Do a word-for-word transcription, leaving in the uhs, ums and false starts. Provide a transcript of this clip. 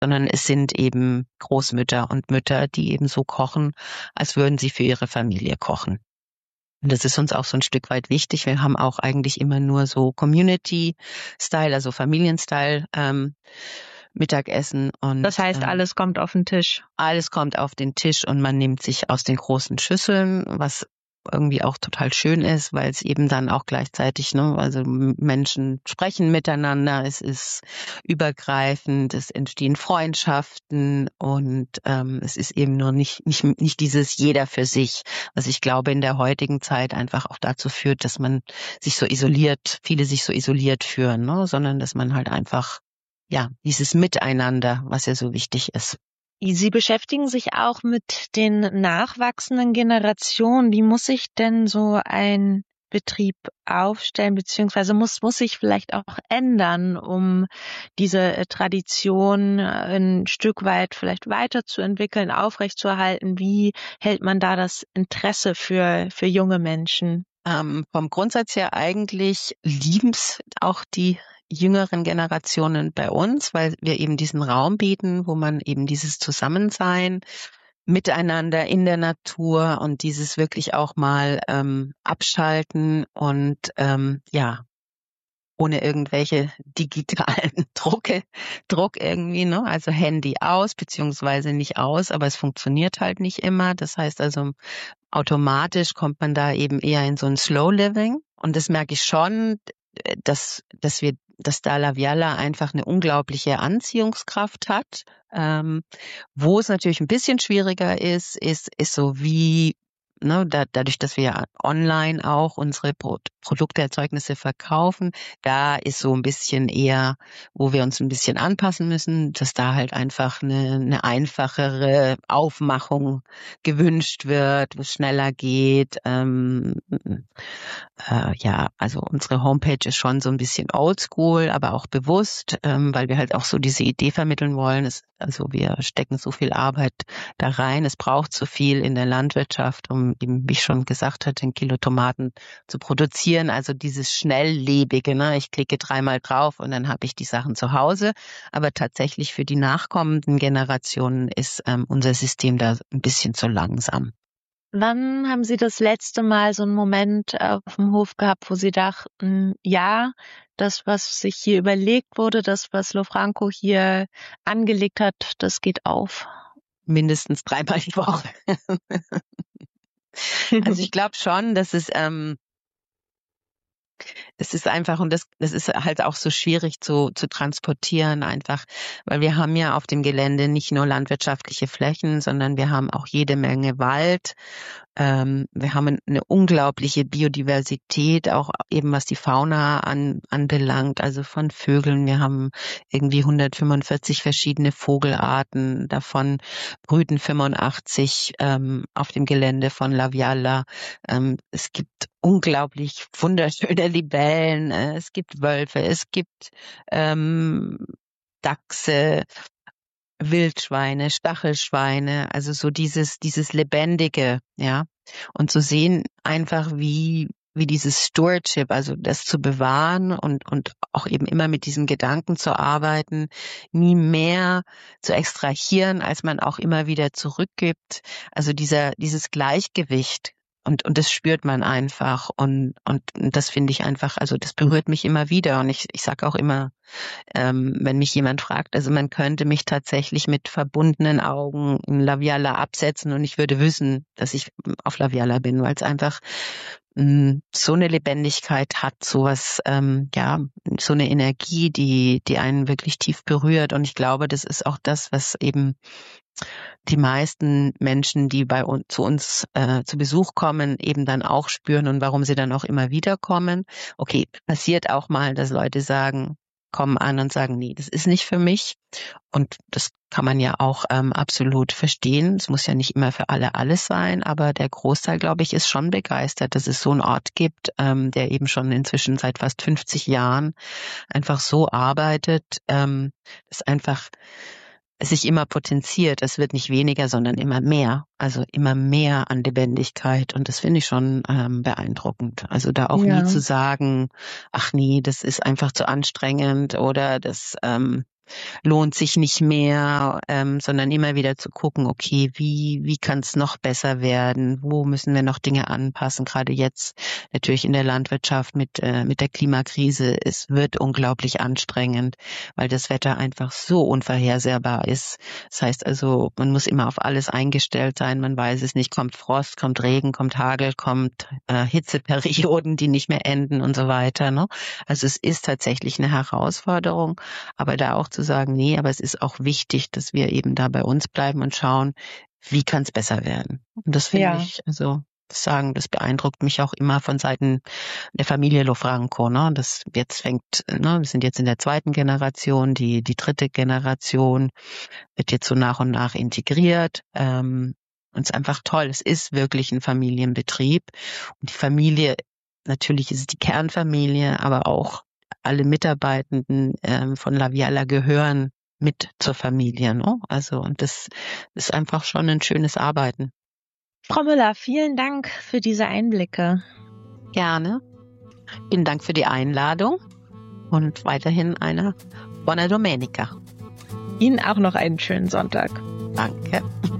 sondern es sind eben Großmütter und Mütter, die eben so kochen, als würden sie für ihre Familie kochen. Und das ist uns auch so ein Stück weit wichtig. Wir haben auch eigentlich immer nur so Community-Style, also Familienstyle ähm, Mittagessen. Und Das heißt, ähm, alles kommt auf den Tisch. alles kommt auf den Tisch und man nimmt sich aus den großen Schüsseln, was irgendwie auch total schön ist, weil es eben dann auch gleichzeitig, ne, also Menschen sprechen miteinander, es ist übergreifend, es entstehen Freundschaften und ähm, es ist eben nur nicht, nicht, nicht dieses jeder für sich, was ich glaube in der heutigen Zeit einfach auch dazu führt, dass man sich so isoliert, viele sich so isoliert fühlen, ne, sondern dass man halt einfach, ja, dieses Miteinander, was ja so wichtig ist. Sie beschäftigen sich auch mit den nachwachsenden Generationen. Wie muss sich denn so ein Betrieb aufstellen, beziehungsweise muss, muss sich vielleicht auch ändern, um diese Tradition ein Stück weit vielleicht weiterzuentwickeln, aufrechtzuerhalten? Wie hält man da das Interesse für, für junge Menschen? Ähm, vom Grundsatz her eigentlich lieben's auch die jüngeren Generationen bei uns, weil wir eben diesen Raum bieten, wo man eben dieses Zusammensein miteinander in der Natur und dieses wirklich auch mal ähm, abschalten und ähm, ja, ohne irgendwelche digitalen Drucke, Druck irgendwie, ne? Also Handy aus, beziehungsweise nicht aus, aber es funktioniert halt nicht immer. Das heißt also, automatisch kommt man da eben eher in so ein Slow Living. Und das merke ich schon, dass, dass wir, dass da La Viala einfach eine unglaubliche Anziehungskraft hat. Ähm, wo es natürlich ein bisschen schwieriger ist, ist, ist so wie, ne, da, dadurch, dass wir ja online auch unsere Pro- Produkte, Erzeugnisse verkaufen, da ist so ein bisschen eher, wo wir uns ein bisschen anpassen müssen, dass da halt einfach eine, eine einfachere Aufmachung gewünscht wird, wo es schneller geht. Ähm, äh, ja, also unsere Homepage ist schon so ein bisschen oldschool, aber auch bewusst, ähm, weil wir halt auch so diese Idee vermitteln wollen. Es, also wir stecken so viel Arbeit da rein. Es braucht so viel in der Landwirtschaft, um eben, wie ich schon gesagt hatte, ein Kilo Tomaten zu produzieren. Also dieses Schnelllebige, ne? Ich klicke dreimal drauf und dann habe ich die Sachen zu Hause. Aber tatsächlich für die nachkommenden Generationen ist ähm, unser System da ein bisschen zu langsam. Wann haben Sie das letzte Mal so einen Moment auf dem Hof gehabt, wo Sie dachten, ja, das, was sich hier überlegt wurde, das, was Lofranco hier angelegt hat, das geht auf? Mindestens dreimal die Woche. Also ich glaube schon, dass es ähm, es ist einfach, und das, das ist halt auch so schwierig zu, zu transportieren einfach, weil wir haben ja auf dem Gelände nicht nur landwirtschaftliche Flächen, sondern wir haben auch jede Menge Wald. Ähm, wir haben eine unglaubliche Biodiversität, auch eben was die Fauna an, anbelangt, also von Vögeln. Wir haben irgendwie hundertfünfundvierzig verschiedene Vogelarten, davon brüten fünfundachtzig ähm, auf dem Gelände von La Viala. Ähm, es gibt unglaublich wunderschöne Libellen, äh, es gibt Wölfe, es gibt ähm, Dachse, Wildschweine, Stachelschweine, also so dieses, dieses Lebendige, ja. Und zu sehen einfach, wie, wie dieses Stewardship, also das zu bewahren und, und auch eben immer mit diesen Gedanken zu arbeiten, nie mehr zu extrahieren, als man auch immer wieder zurückgibt. Also dieser, dieses Gleichgewicht. Und, und das spürt man einfach. Und, und das finde ich einfach, also das berührt mich immer wieder. Und ich, ich sage auch immer, ähm, wenn mich jemand fragt, also man könnte mich tatsächlich mit verbundenen Augen in La Viala absetzen und ich würde wissen, dass ich auf La Viala bin, weil es einfach mh, so eine Lebendigkeit hat, sowas, ähm, ja, so eine Energie, die, die einen wirklich tief berührt. Und ich glaube, das ist auch das, was eben die meisten Menschen, die bei uns zu uns äh, zu Besuch kommen, eben dann auch spüren und warum sie dann auch immer wieder kommen. Okay, passiert auch mal, dass Leute sagen, kommen an und sagen, nee, das ist nicht für mich. Und das kann man ja auch ähm, absolut verstehen. Es muss ja nicht immer für alle alles sein, aber der Großteil, glaube ich, ist schon begeistert, dass es so einen Ort gibt, ähm, der eben schon inzwischen seit fast fünfzig Jahren einfach so arbeitet, ähm, dass einfach es sich immer potenziert. Es wird nicht weniger, sondern immer mehr. Also immer mehr an Lebendigkeit. Und das finde ich schon ähm, beeindruckend. Also da auch Ja. nie zu sagen, ach nee, das ist einfach zu anstrengend oder das, ähm, lohnt sich nicht mehr, ähm, sondern immer wieder zu gucken, okay, wie, wie kann es noch besser werden? Wo müssen wir noch Dinge anpassen? Gerade jetzt natürlich in der Landwirtschaft mit, äh, mit der Klimakrise. Es wird unglaublich anstrengend, weil das Wetter einfach so unvorhersehbar ist. Das heißt also, man muss immer auf alles eingestellt sein. Man weiß es nicht, kommt Frost, kommt Regen, kommt Hagel, kommt äh, Hitzeperioden, die nicht mehr enden und so weiter. Ne? Also es ist tatsächlich eine Herausforderung, aber da auch zu sagen, nee, aber es ist auch wichtig, dass wir eben da bei uns bleiben und schauen, wie kann es besser werden. Und das finde Ja. ich, also das sagen, das beeindruckt mich auch immer von Seiten der Familie Lofranco. Ne? Das jetzt fängt, ne, wir sind jetzt in der zweiten Generation, die die dritte Generation wird jetzt so nach und nach integriert. Ähm, und es ist einfach toll. Es ist wirklich ein Familienbetrieb. Und die Familie, natürlich ist es die Kernfamilie, aber auch alle Mitarbeitenden ähm, von La Viala gehören mit zur Familie. Ne? Also, und das ist einfach schon ein schönes Arbeiten. Frau Müller, vielen Dank für diese Einblicke. Gerne. Vielen Dank für die Einladung und weiterhin eine Buona Domenica. Ihnen auch noch einen schönen Sonntag. Danke.